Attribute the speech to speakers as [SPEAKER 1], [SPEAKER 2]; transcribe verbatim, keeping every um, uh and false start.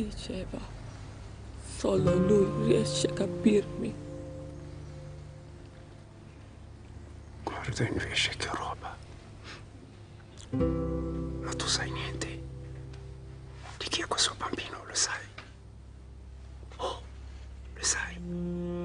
[SPEAKER 1] Diceva, solo lui riesce a capirmi.
[SPEAKER 2] Guarda invece che roba. Ma tu sai niente? Di chi è questo bambino, lo sai? Oh, lo sai?